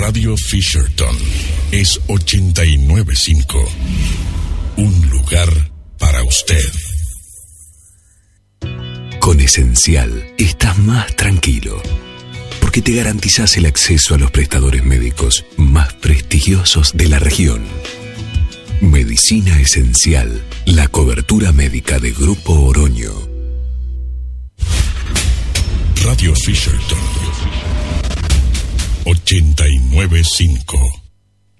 Radio Fisherton es 89.5. Un lugar para usted. Con Esencial estás más tranquilo, porque te garantizás el acceso a los prestadores médicos más prestigiosos de la región. Medicina Esencial, la cobertura médica de Grupo Oroño. Radio Fisherton 89.5.